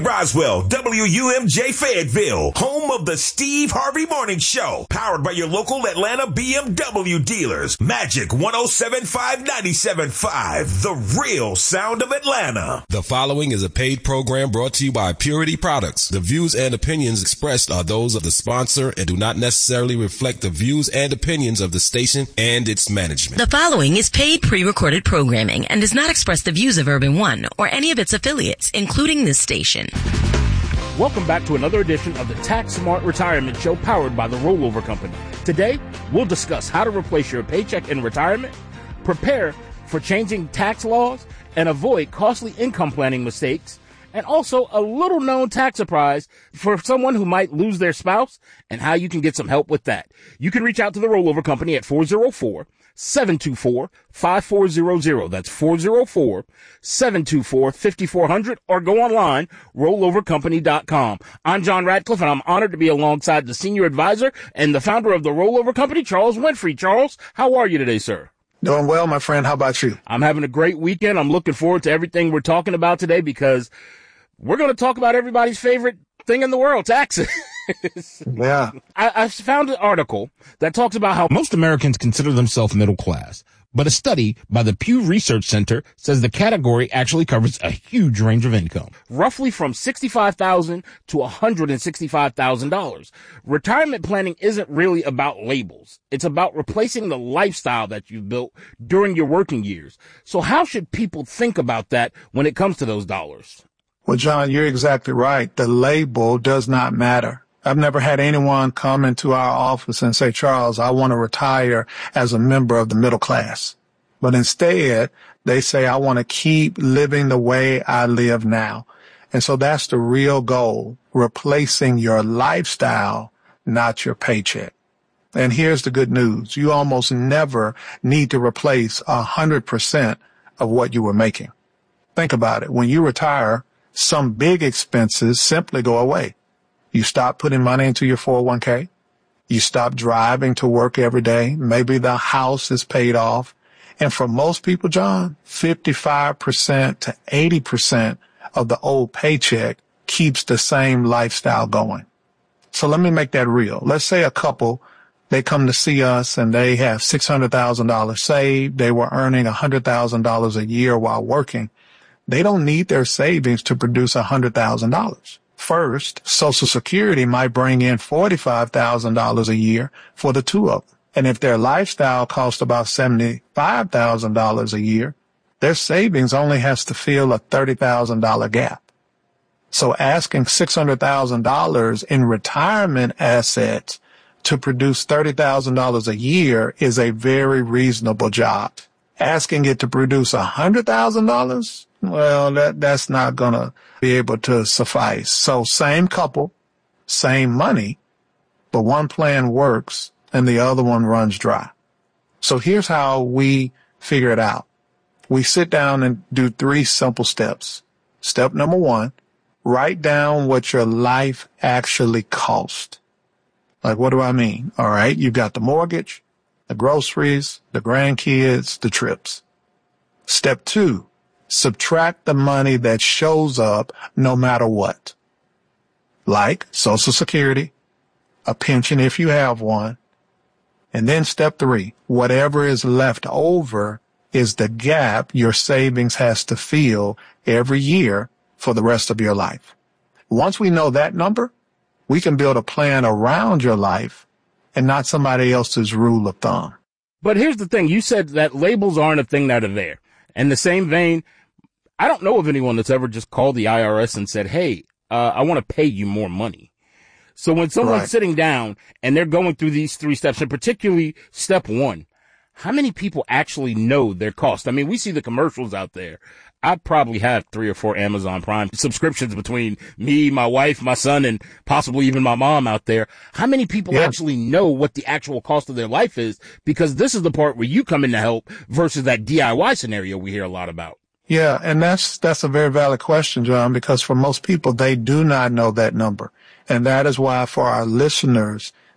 Roswell, WUMJ Fayetteville, home of the Steve Harvey Morning Show, powered by your local Atlanta BMW dealers. Magic 107.5, 97.5, the real sound of Atlanta. The following is a paid program brought to you by Purity Products. The views and opinions expressed are those of the sponsor and do not necessarily reflect the views and opinions of the station and its management. The following is paid pre-recorded programming and does not express the views of Urban One or any of its affiliates, including this station. Welcome back to another edition of the Tax Smart Retirement Show powered by the Rollover Company. Today, we'll discuss how to replace your paycheck in retirement, prepare for changing tax laws, and avoid costly income planning mistakes, and also a little-known tax surprise for someone who might lose their spouse and how you can get some help with that. You can reach out to the Rollover Company at 404-724-5400. That's 404-724-5400, or go online, rollovercompany.com. I'm John Radcliffe, and I'm honored to be alongside the senior advisor and the founder of the Rollover Company, Charles Winfrey. Charles, how are you today, sir? Doing well, my friend. How about you? I'm having a great weekend. I'm looking forward to everything we're talking about today because we're going to talk about everybody's favorite thing in the world, taxes. Yeah. I found an article that talks about how most Americans consider themselves middle class, but a study by the Pew Research Center says the category actually covers a huge range of income, roughly from $65,000 to $165,000. Retirement planning isn't really about labels. It's about replacing the lifestyle that you've built during your working years. So how should people think about that when it comes to those dollars? Well, John, you're exactly right. The label does not matter. I've never had anyone come into our office and say, Charles, I want to retire as a member of the middle class. But instead, they say, I want to keep living the way I live now. And so that's the real goal, replacing your lifestyle, not your paycheck. And here's the good news. You almost never need to replace 100% of what you were making. Think about it. When you retire, some big expenses simply go away. You stop putting money into your 401k. You stop driving to work every day. Maybe the house is paid off. And for most people, John, 55% to 80% of the old paycheck keeps the same lifestyle going. So let me make that real. Let's say a couple, they come to see us and they have $600,000 saved. They were earning $100,000 a year while working. They don't need their savings to produce $100,000. First, Social Security might bring in $45,000 a year for the two of them. And if their lifestyle costs about $75,000 a year, their savings only has to fill a $30,000 gap. So asking $600,000 in retirement assets to produce $30,000 a year is a very reasonable job. Asking it to produce $100,000, well, that's not going to be able to suffice. So same couple, same money, but one plan works and the other one runs dry. So here's how we figure it out. We sit down and do 3 simple steps. Step number 1, write down what your life actually cost. Like, what do I mean? All right. You've got the mortgage, the groceries, the grandkids, the trips. Step 2, subtract the money that shows up no matter what. Like Social Security, a pension if you have one. And then step 3, whatever is left over is the gap your savings has to fill every year for the rest of your life. Once we know that number, we can build a plan around your life and not somebody else's rule of thumb. But here's the thing. You said that labels aren't a thing that are there. In the same vein, I don't know of anyone that's ever just called the IRS and said, hey, I want to pay you more money. So when someone's sitting down and they're going through these 3 steps, and particularly step 1, how many people actually know their cost? I mean, we see the commercials out there. I probably have 3 or 4 Amazon Prime subscriptions between me, my wife, my son, and possibly even my mom out there. How many people actually know what the actual cost of their life is? Because this is the part where you come in to help versus that DIY scenario we hear a lot about. Yeah, and that's a very valid question, John, because for most people, they do not know that number. And that is why for our listeners,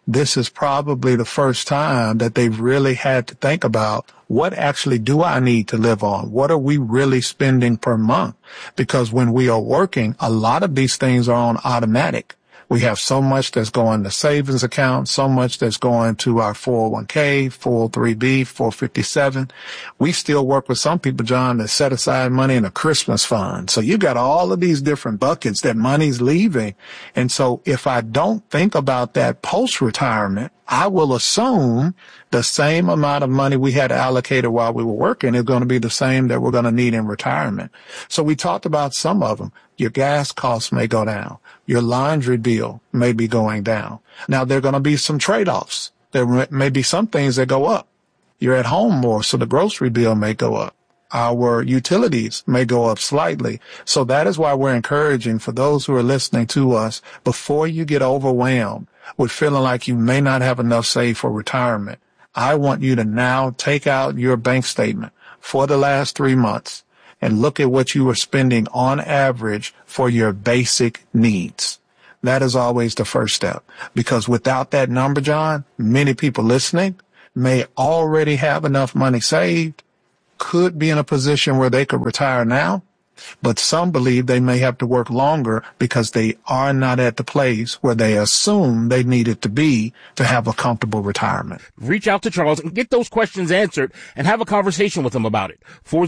this is probably the first time that they've really had to think about, what actually do I need to live on? What are we really spending per month? Because when we are working, a lot of these things are on automatic. We have so much that's going to savings accounts, so much that's going to our 401k, 403b, 457. We still work with some people, John, that set aside money in a Christmas fund. So you got all of these different buckets that money's leaving. And so if I don't think about that post-retirement, I will assume the same amount of money we had allocated while we were working is going to be the same that we're going to need in retirement. So we talked about some of them. Your gas costs may go down. Your laundry bill may be going down. Now, there are going to be some trade-offs. There may be some things that go up. You're at home more, so the grocery bill may go up. Our utilities may go up slightly. So that is why we're encouraging for those who are listening to us, before you get overwhelmed with feeling like you may not have enough saved for retirement, I want you to now take out your bank statement for the last 3 months and look at what you are spending on average for your basic needs. That is always the first step, because without that number, John, many people listening may already have enough money saved, could be in a position where they could retire now, but some believe they may have to work longer because they are not at the place where they assume they need it to be to have a comfortable retirement. Reach out to Charles and get those questions answered and have a conversation with him about it.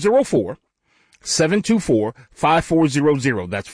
404-724-5400. That's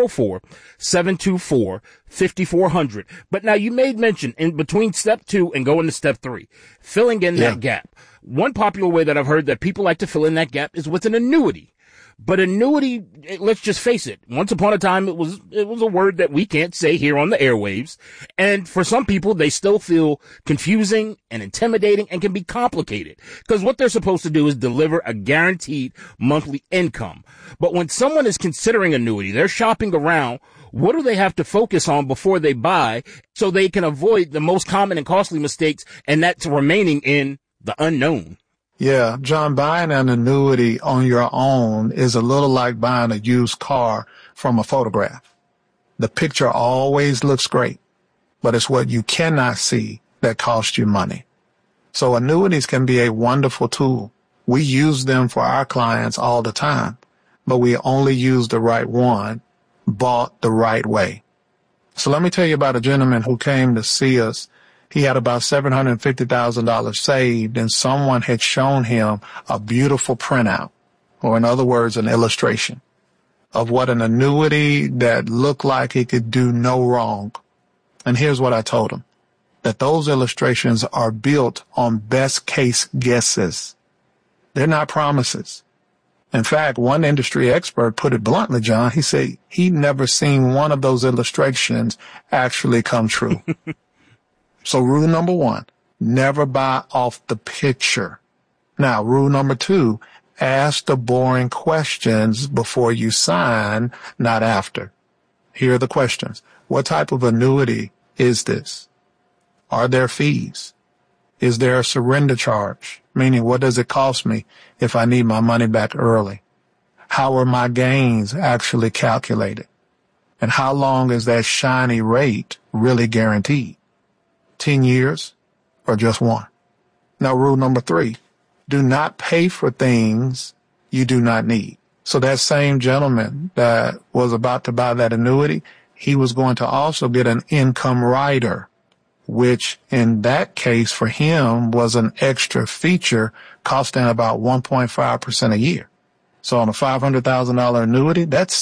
404-724-5400. But now you made mention in between step 2 and going to step 3, filling in that gap. One popular way that I've heard that people like to fill in that gap is with an annuity. But annuity, let's just face it, once upon a time it was a word that we can't say here on the airwaves. And for some people, they still feel confusing and intimidating and can be complicated, because what they're supposed to do is deliver a guaranteed monthly income. But when someone is considering annuity, they're shopping around. What do they have to focus on before they buy so they can avoid the most common and costly mistakes, and that's remaining in the unknown? Yeah, John, buying an annuity on your own is a little like buying a used car from a photograph. The picture always looks great, but it's what you cannot see that costs you money. So annuities can be a wonderful tool. We use them for our clients all the time, but we only use the right one, bought the right way. So let me tell you about a gentleman who came to see us. He had about $750,000 saved, and someone had shown him a beautiful printout, or in other words, an illustration of what an annuity that looked like it could do no wrong. And here's what I told him, that those illustrations are built on best case guesses. They're not promises. In fact, one industry expert put it bluntly, John. He said he'd never seen one of those illustrations actually come true. So rule number 1, never buy off the picture. Now, rule number 2, ask the boring questions before you sign, not after. Here are the questions. What type of annuity is this? Are there fees? Is there a surrender charge? Meaning, what does it cost me if I need my money back early? How are my gains actually calculated? And how long is that shiny rate really guaranteed? 10 years or just 1? Now, rule number 3, do not pay for things you do not need. So that same gentleman that was about to buy that annuity, he was going to also get an income rider, which in that case for him was an extra feature costing about 1.5% a year. So on a $500,000 annuity, that's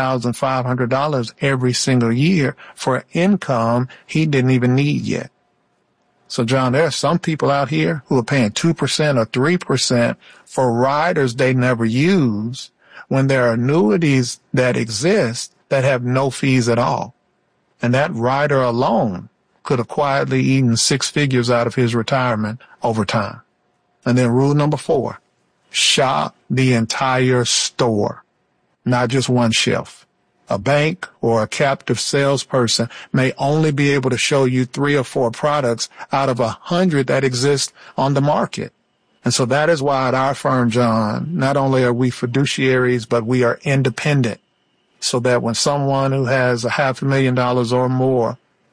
$7,500 every single year for income he didn't even need yet. So, John, there are some people out here who are paying 2% or 3% for riders they never use, when there are annuities that exist that have no fees at all. And that rider alone could have quietly eaten 6 figures out of his retirement over time. And then rule number 4, shop the entire store, not just one shelf. A bank or a captive salesperson may only be able to show you 3 or 4 products out of 100 that exist on the market. And so that is why at our firm, John, not only are we fiduciaries, but we are independent, so that when someone who has $500,000 or more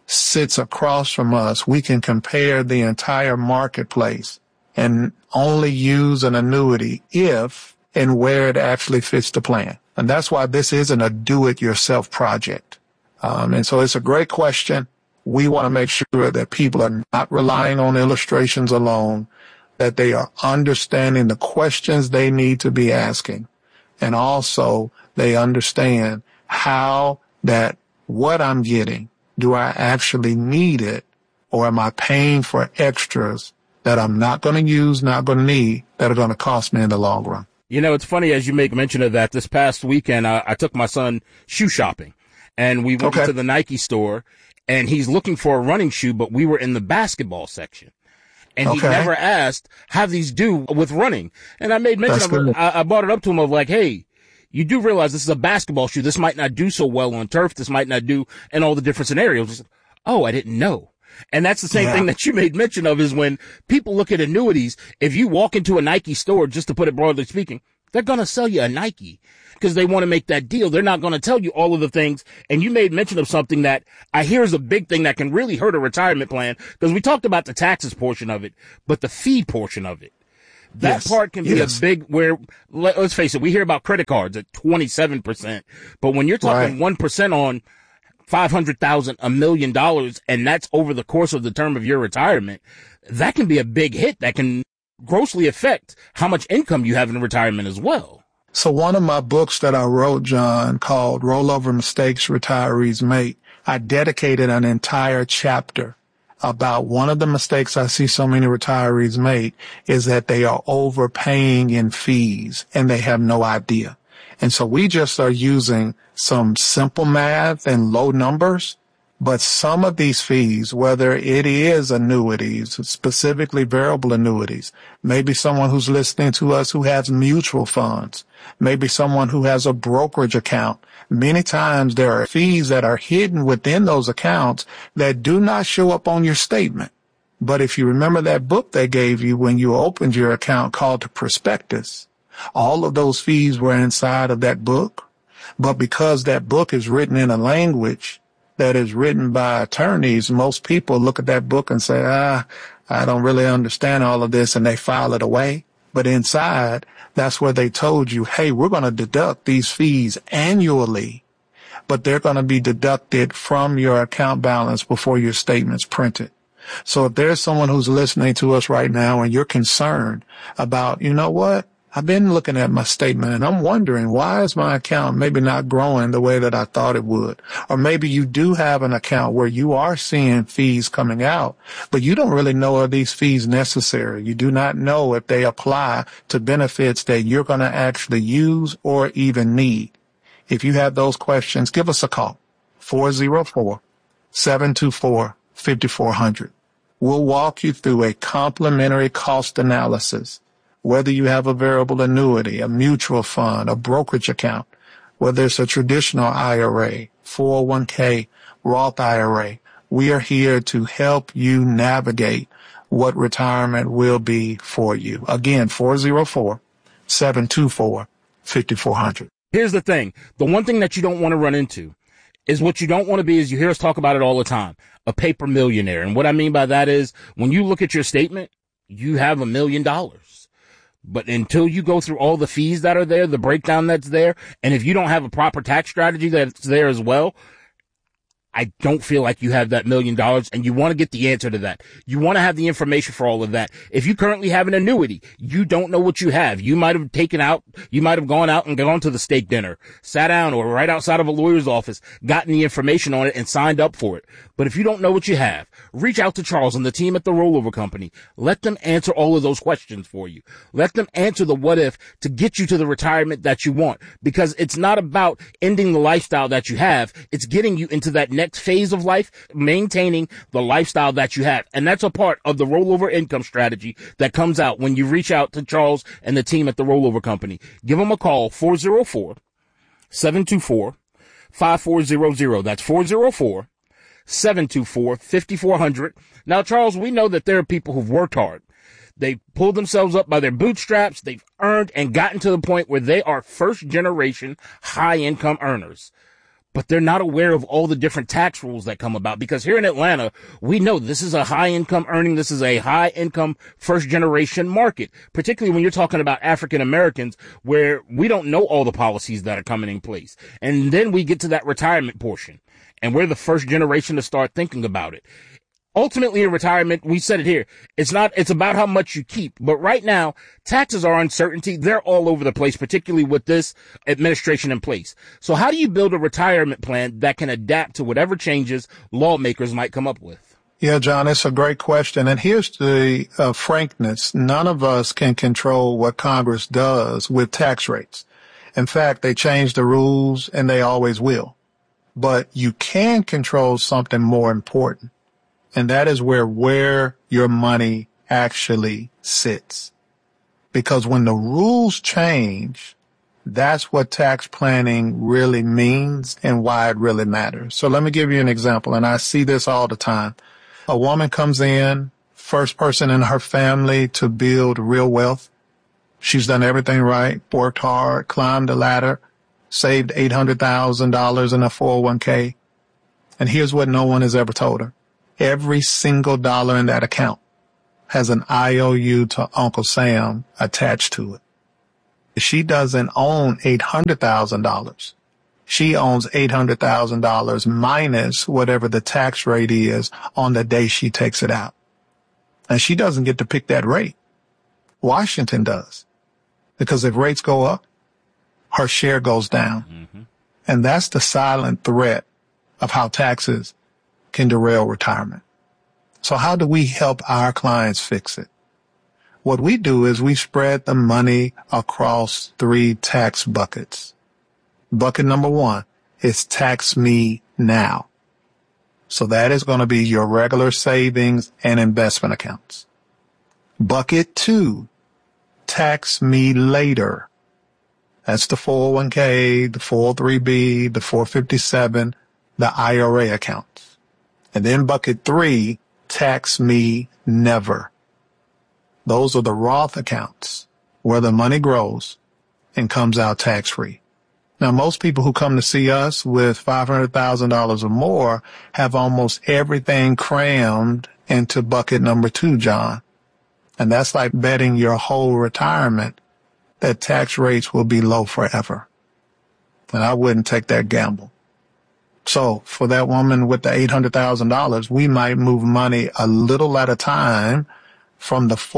sits across from us, we can compare the entire marketplace and only use an annuity if and where it actually fits the plan. And that's why this isn't a do-it-yourself project. And so it's a great question. We want to make sure that people are not relying on illustrations alone, that they are understanding the questions they need to be asking. And also they understand how that what I'm getting, do I actually need it, or am I paying for extras that I'm not going to use, not going to need, that are going to cost me in the long run? You know, it's funny as you make mention of that. This past weekend, I took my son shoe shopping, and we went to the Nike store, and he's looking for a running shoe, but we were in the basketball section. And he never asked how these do with running. And I made mention of it. I brought it up to him of like, hey, you do realize this is a basketball shoe. This might not do so well on turf. This might not do in all the different scenarios. Oh, I didn't know. And that's the same thing that you made mention of is when people look at annuities, if you walk into a Nike store, just to put it broadly speaking, they're going to sell you a Nike because they want to make that deal. They're not going to tell you all of the things. And you made mention of something that I hear is a big thing that can really hurt a retirement plan, because we talked about the taxes portion of it, but the fee portion of it. That part can be a big, where, let's face it, we hear about credit cards at 27%, but when you're talking 1% on $500,000, $1 million, and that's over the course of the term of your retirement, that can be a big hit that can grossly affect how much income you have in retirement as well. So one of my books that I wrote, John, called Rollover Mistakes Retirees Make, I dedicated an entire chapter about one of the mistakes I see so many retirees make is that they are overpaying in fees and they have no idea. And so we just are using some simple math and low numbers, but some of these fees, whether it is annuities, specifically variable annuities, maybe someone who's listening to us who has mutual funds, maybe someone who has a brokerage account. Many times there are fees that are hidden within those accounts that do not show up on your statement. But if you remember that book they gave you when you opened your account called the prospectus, all of those fees were inside of that book. But because that book is written in a language that is written by attorneys, most people look at that book and say, I don't really understand all of this, and they file it away. But inside, that's where they told you, hey, we're going to deduct these fees annually, but they're going to be deducted from your account balance before your statement's printed. So if there's someone who's listening to us right now and you're concerned about, you know what, I've been looking at my statement and I'm wondering, why is my account maybe not growing the way that I thought it would? Or maybe you do have an account where you are seeing fees coming out, but you don't really know are these fees necessary. You do not know if they apply to benefits that you're going to actually use or even need. If you have those questions, give us a call, 404-724-5400. We'll walk you through a complimentary cost analysis. Whether you have a variable annuity, a mutual fund, a brokerage account, whether it's a traditional IRA, 401k, Roth IRA, we are here to help you navigate what retirement will be for you. Again, 404-724-5400. Here's the thing. The one thing that you don't want to run into is what you don't want to be is you hear us talk about it all the time, a paper millionaire. And what I mean by that is when you look at your statement, you have $1 million. But until you go through all the fees that are there, the breakdown that's there, and if you don't have a proper tax strategy that's there as well, I don't feel like you have that $1 million, and you want to get the answer to that. You want to have the information for all of that. If you currently have an annuity, you don't know what you have. You might have gone out and gone to the steak dinner, sat down or right outside of a lawyer's office, gotten the information on it and signed up for it. But if you don't know what you have, reach out to Charles and the team at the Rollover Company. Let them answer all of those questions for you. Let them answer the what if to get you to the retirement that you want, because it's not about ending the lifestyle that you have. It's getting you into that next phase of life, maintaining the lifestyle that you have. And that's a part of the rollover income strategy that comes out when you reach out to Charles and the team at the Rollover Company. Give them a call, 404-724-5400. That's 404-724-5400. Now, Charles, we know that there are people who've worked hard. They pulled themselves up by their bootstraps. They've earned and gotten to the point where they are first generation high income earners. but they're not aware of all the different tax rules that come about. Because here in Atlanta, we know this is a high income earning. This is a high income first generation market, particularly when you're talking about African Americans, where we don't know all the policies that are coming in place. And then we get to that retirement portion, and we're the first generation to start thinking about it. Ultimately, in retirement, we said it here, it's about how much you keep. But right now, taxes are uncertainty. They're all over the place, particularly with this administration in place. So how do you build a retirement plan that can adapt to whatever changes lawmakers might come up with? Yeah, John, it's a great question. And here's the frankness. None of us can control what Congress does with tax rates. In fact, they change the rules and they always will. But you can control something more important. And that is where your money actually sits. Because when the rules change, that's what tax planning really means and why it really matters. So let me give you an example, and I see this all the time. A woman comes in, first person in her family to build real wealth. She's done everything right, worked hard, climbed the ladder, saved $800,000 in a 401k. And here's what no one has ever told her. Every single dollar in that account has an IOU to Uncle Sam attached to it. She doesn't own $800,000. She owns $800,000 minus whatever the tax rate is on the day she takes it out. And she doesn't get to pick that rate. Washington does. Because if rates go up, her share goes down. Mm-hmm. And that's the silent threat of how taxes can derail retirement. So how do we help our clients fix it? What we do is we spread the money across 3 tax buckets. Bucket number 1 is tax me now. So that is going to be your regular savings and investment accounts. Bucket 2, tax me later. That's the 401k, the 403b, the 457, the IRA accounts. And then bucket 3, tax me never. Those are the Roth accounts where the money grows and comes out tax free. Now, most people who come to see us with $500,000 or more have almost everything crammed into bucket number 2, John. And that's like betting your whole retirement that tax rates will be low forever. And I wouldn't take that gamble. So for that woman with the $800,000, we might move money a little at a time from the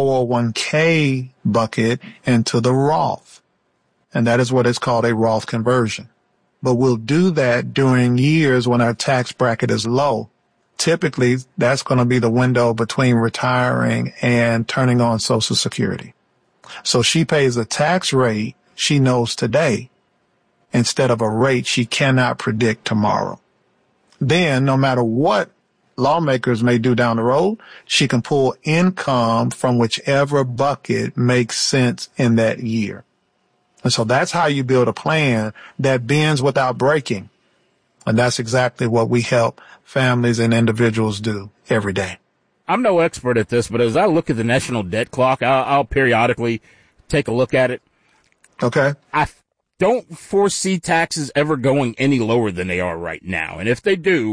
401k bucket into the Roth. And that is what is called a Roth conversion. But we'll do that during years when our tax bracket is low. Typically, that's going to be the window between retiring and turning on Social Security. So she pays a tax rate she knows today instead of a rate she cannot predict tomorrow. Then, no matter what lawmakers may do down the road, she can pull income from whichever bucket makes sense in that year. And so that's how you build a plan that bends without breaking. And that's exactly what we help families and individuals do every day. I'm no expert at this, but as I look at the national debt clock, I'll periodically take a look at it. Okay. I don't foresee taxes ever going any lower than they are right now. And if they do,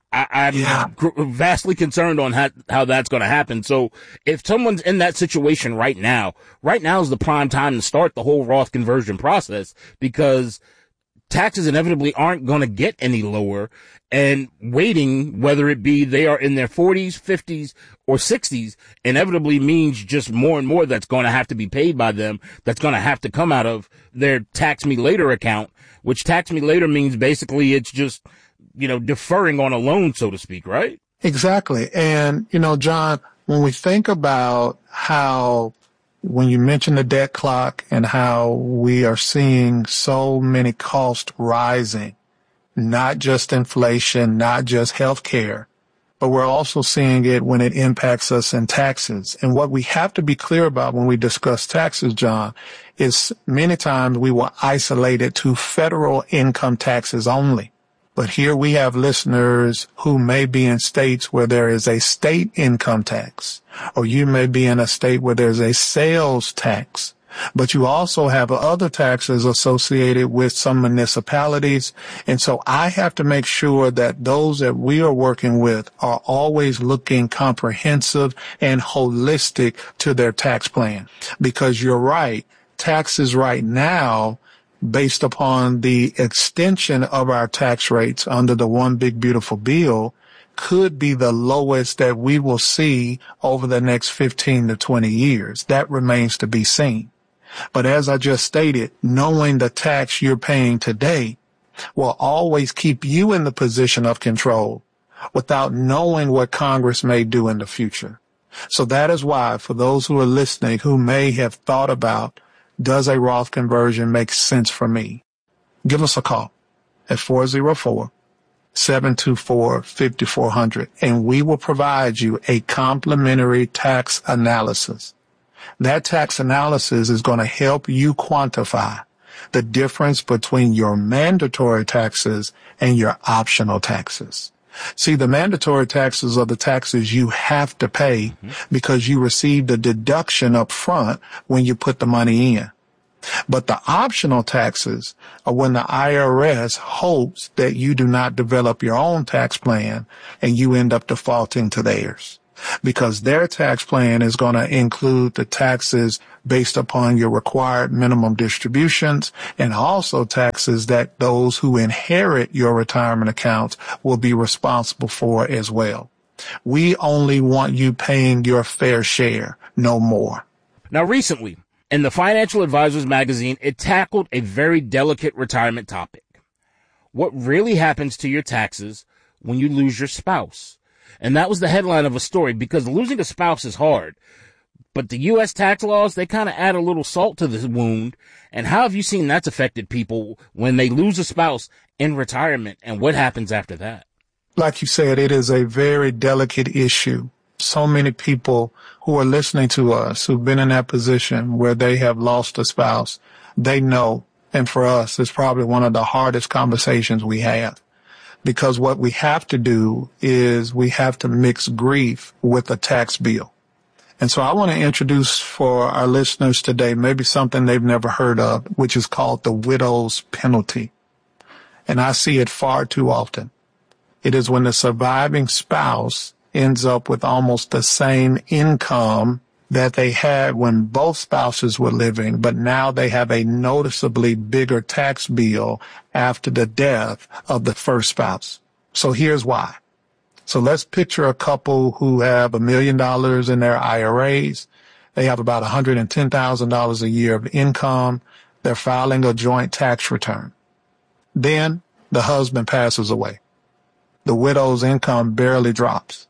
I'm vastly concerned on how that's going to happen. So if someone's in that situation right now is the prime time to start the whole Roth conversion process, because taxes inevitably aren't going to get any lower, and waiting, whether it be they are in their 40s, 50s, or 60s, inevitably means just more and more that's going to have to be paid by them. That's going to have to come out of their tax me later account, which tax me later means basically it's just, deferring on a loan, so to speak, right? Exactly. And, John, when we think about how, when you mention the debt clock and how we are seeing so many costs rising, not just inflation, not just healthcare, but we're also seeing it when it impacts us in taxes. And what we have to be clear about when we discuss taxes, John, is many times we will isolate it to federal income taxes only. But here we have listeners who may be in states where there is a state income tax, or you may be in a state where there's a sales tax, But you also have other taxes associated with some municipalities. And so I have to make sure that those that we are working with are always looking comprehensive and holistic to their tax plan. Because you're right, taxes right now, based upon the extension of our tax rates under the One Big Beautiful Bill, could be the lowest that we will see over the next 15 to 20 years. That remains to be seen. But as I just stated, knowing the tax you're paying today will always keep you in the position of control without knowing what Congress may do in the future. So that is why, for those who are listening who may have thought about, does a Roth conversion make sense for me? Give us a call at 404-724-5400, and we will provide you a complimentary tax analysis. That tax analysis is going to help you quantify the difference between your mandatory taxes and your optional taxes. See, the mandatory taxes are the taxes you have to pay because you received a deduction up front when you put the money in. But the optional taxes are when the IRS hopes that you do not develop your own tax plan and you end up defaulting to theirs. Because their tax plan is going to include the taxes based upon your required minimum distributions and also taxes that those who inherit your retirement accounts will be responsible for as well. We only want you paying your fair share, no more. Now, recently, in the Financial Advisors magazine, it tackled a very delicate retirement topic. What really happens to your taxes when you lose your spouse? And that was the headline of a story, because losing a spouse is hard. But the U.S. tax laws, they kind of add a little salt to the wound. And how have you seen that's affected people when they lose a spouse in retirement, and what happens after that? Like you said, it is a very delicate issue. So many people who are listening to us who've been in that position where they have lost a spouse, they know. And for us, it's probably one of the hardest conversations we have. Because what we have to do is we have to mix grief with a tax bill. And so I want to introduce for our listeners today maybe something they've never heard of, which is called the widow's penalty. And I see it far too often. It is when the surviving spouse ends up with almost the same income that they had when both spouses were living, but now they have a noticeably bigger tax bill after the death of the first spouse. So here's why. So let's picture a couple who have $1 million in their IRAs. They have about $110,000 a year of income. They're filing a joint tax return. Then the husband passes away. The widow's income barely drops.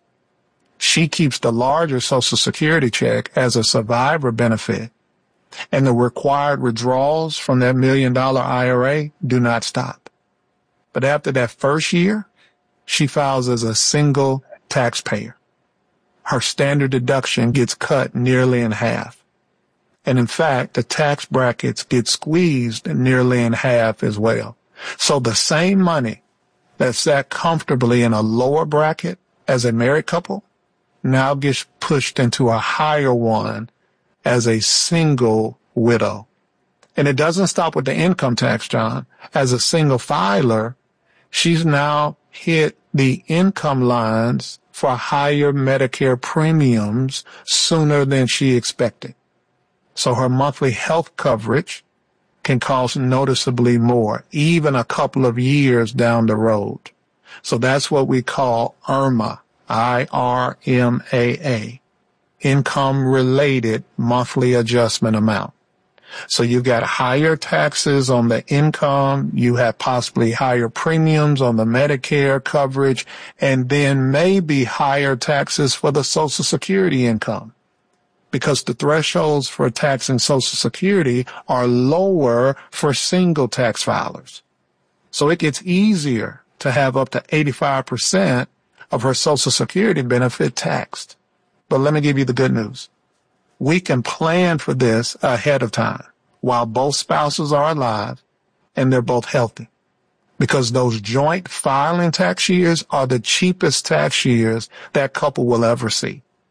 She keeps the larger Social Security check as a survivor benefit, and the required withdrawals from that $1 million IRA do not stop. But after that first year, she files as a single taxpayer. Her standard deduction gets cut nearly in half. And in fact, the tax brackets get squeezed nearly in half as well. So the same money that sat comfortably in a lower bracket as a married couple now gets pushed into a higher one as a single widow. And it doesn't stop with the income tax, John. As a single filer, she's now hit the income lines for higher Medicare premiums sooner than she expected. So her monthly health coverage can cost noticeably more, even a couple of years down the road. So that's what we call IRMAA. IRMAA, income-related monthly adjustment amount. So you've got higher taxes on the income, you have possibly higher premiums on the Medicare coverage, and then maybe higher taxes for the Social Security income. Because the thresholds for taxing Social Security are lower for single tax filers. So it gets easier to have up to 85% of her Social Security benefit taxed. But let me give you the good news. We can plan for this ahead of time while both spouses are alive and they're both healthy. Because those joint filing tax years are the cheapest tax years that couple will ever see.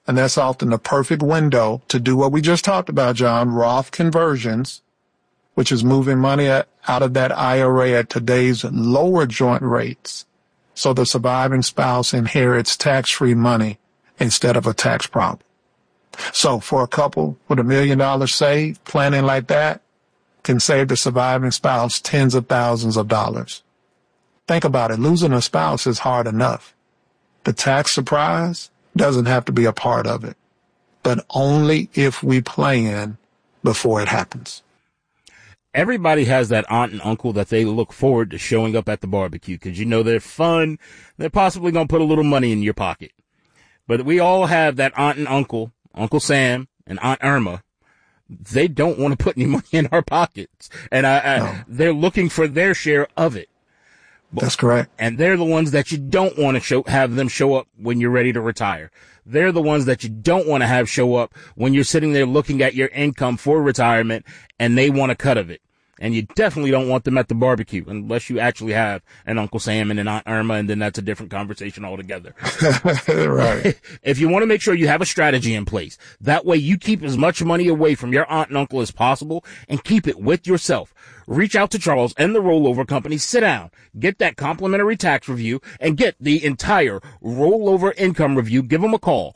And that's often the perfect window to do what we just talked about, John, Roth conversions, which is moving money out of that IRA at today's lower joint rates, so the surviving spouse inherits tax-free money instead of a tax problem. So for a couple with $1 million saved, planning like that can save the surviving spouse tens of thousands of dollars. Think about it. Losing a spouse is hard enough. The tax surprise doesn't have to be a part of it, but only if we plan before it happens. Everybody has that aunt and uncle that they look forward to showing up at the barbecue because, you know, they're fun. They're possibly going to put a little money in your pocket. But we all have that aunt and uncle, Uncle Sam and Aunt Irma. They don't want to put any money in our pockets. And No. They're looking for their share of it. That's correct. And they're the ones that you don't want to have them show up when you're ready to retire. They're the ones that you don't want to have show up when you're sitting there looking at your income for retirement and they want a cut of it. And you definitely don't want them at the barbecue unless you actually have an Uncle Sam and an Aunt Irma, and then that's a different conversation altogether. Right. If you want to make sure you have a strategy in place, that way you keep as much money away from your aunt and uncle as possible and keep it with yourself. Reach out to Charles and the Rollover Company. Sit down, get that complimentary tax review, and get the entire rollover income review. Give them a call,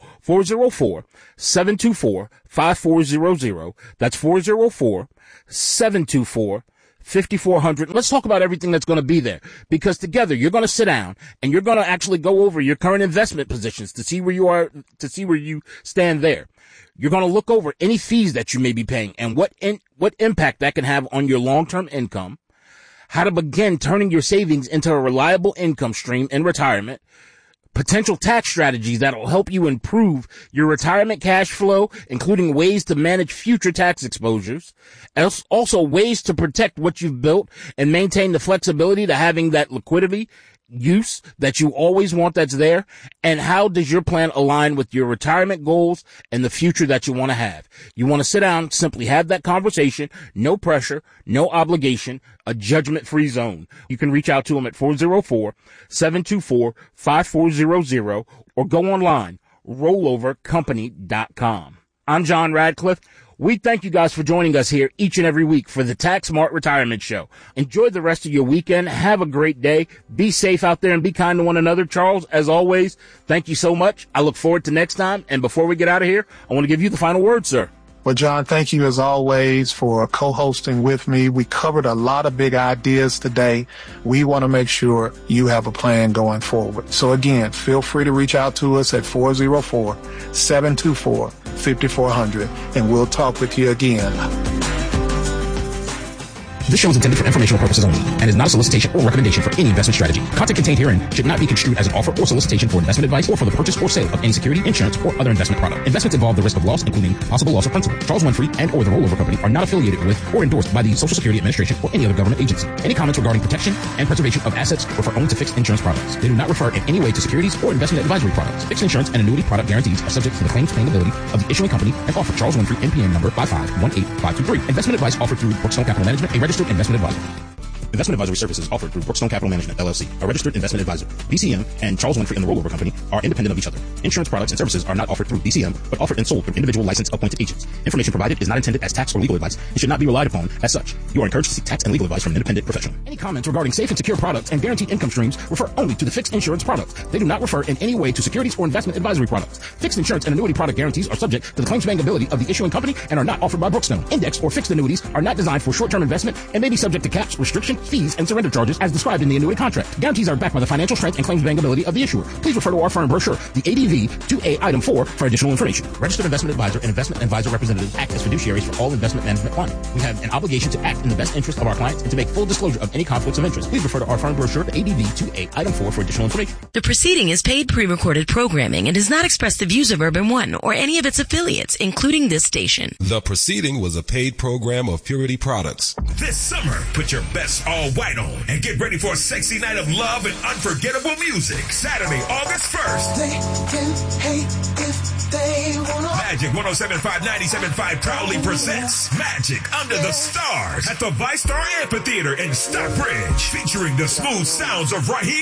404-724-5400. That's 404-724-5400. Let's talk about everything that's going to be there, because together you're going to sit down and you're going to actually go over your current investment positions to see where you are, to see where you stand there. You're going to look over any fees that you may be paying and what impact that can have on your long-term income, how to begin turning your savings into a reliable income stream in retirement, potential tax strategies that will help you improve your retirement cash flow, including ways to manage future tax exposures, also ways to protect what you've built and maintain the flexibility to having that liquidity use that you always want that's there, and how does your plan align with your retirement goals and the future that you want to have. You want to sit down, simply have that conversation, no pressure, no obligation, a judgment-free zone. You can reach out to them at 404-724-5400 or go online, rollovercompany.com. I'm John Radcliffe. We thank you guys for joining us here each and every week for the Tax Smart Retirement Show. Enjoy the rest of your weekend. Have a great day. Be safe out there and be kind to one another. Charles, as always, thank you so much. I look forward to next time. And before we get out of here, I want to give you the final word, sir. Well, John, thank you as always for co-hosting with me. We covered a lot of big ideas today. We want to make sure you have a plan going forward. So again, feel free to reach out to us at 404-724-5400, and we'll talk with you again. This show is intended for informational purposes only and is not a solicitation or recommendation for any investment strategy. Content contained herein should not be construed as an offer or solicitation for investment advice or for the purchase or sale of any security, insurance, or other investment product. Investments involve the risk of loss, including possible loss of principal. Charles Winfrey and or the Rollover Company are not affiliated with or endorsed by the Social Security Administration or any other government agency. Any comments regarding protection and preservation of assets refer only to fixed insurance products. They do not refer in any way to securities or investment advisory products. Fixed insurance and annuity product guarantees are subject to the claims paying ability of the issuing company and offer Charles Winfrey NPN number 5518523. Investment advice offered through Brookstone Capital Management, a registered investment advisor. Investment advisory services offered through Brookstone Capital Management, LLC, a registered investment advisor. BCM and Charles Winfrey and the Rollover Company are independent of each other. Insurance products and services are not offered through BCM, but offered and sold through individual licensed appointed agents. Information provided is not intended as tax or legal advice and should not be relied upon as such. You are encouraged to seek tax and legal advice from an independent professional. Any comments regarding safe and secure products and guaranteed income streams refer only to the fixed insurance products. They do not refer in any way to securities or investment advisory products. Fixed insurance and annuity product guarantees are subject to the claims paying ability of the issuing company and are not offered by Brookstone. Index or fixed annuities are not designed for short-term investment and may be subject to caps, restriction, fees, and surrender charges as described in the annuity contract. Guarantees are backed by the financial strength and claims paying ability of the issuer. Please refer to our firm brochure, the ADV 2A Item 4, for additional information. Registered investment advisor and investment advisor representatives act as fiduciaries for all investment management clients. We have an obligation to act in the best interest of our clients and to make full disclosure of any conflicts of interest. Please refer to our firm brochure, the ADV 2A Item 4, for additional information. The proceeding is paid pre-recorded programming and does not express the views of Urban One or any of its affiliates, including this station. The proceeding was a paid program of Purity Products. This summer, put your best all white on and get ready for a sexy night of love and unforgettable music. Saturday, August 1st. They can hate if they wanna. Magic 107.5 proudly presents Magic Under the Stars at the ViStar Amphitheater in Stockbridge, featuring the smooth sounds of Raheem